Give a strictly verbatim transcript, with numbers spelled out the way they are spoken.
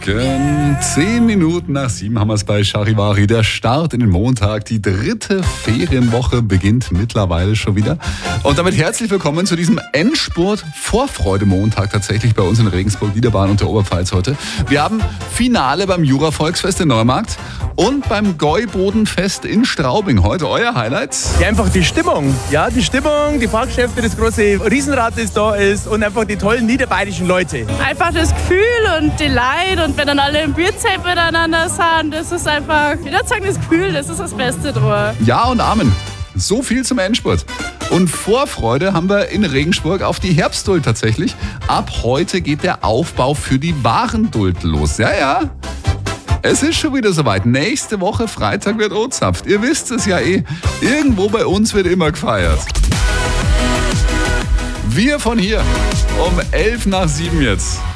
Zehn Minuten nach sieben haben wir es bei Charivari. Der Start in den Montag. Die dritte Ferienwoche beginnt mittlerweile schon wieder. Und damit herzlich willkommen zu diesem Endspurt-Vorfreude-Montag tatsächlich bei uns in Regensburg, Niederbayern und der Oberpfalz heute. Wir haben Finale beim Jura-Volksfest in Neumarkt und beim Gäubodenfest in Straubing. Heute euer Highlight? Ja, einfach die Stimmung. Ja, die Stimmung, die Fahrgeschäfte, das große Riesenrad, das da ist und einfach die tollen niederbayerischen Leute. Einfach das Gefühl und die Leute und wenn dann alle im Bierzelt miteinander sind, das ist einfach, ich würde sagen, das Gefühl, das ist das Beste dran. Ja und Amen. So viel zum Endspurt. Und Vorfreude haben wir in Regensburg auf die Herbstduld tatsächlich. Ab heute geht der Aufbau für die Warenduld los. Ja, ja. Es ist schon wieder soweit. Nächste Woche Freitag wird O-Zapft. Ihr wisst es ja eh. Irgendwo bei uns wird immer gefeiert. Wir von hier um elf nach sieben jetzt.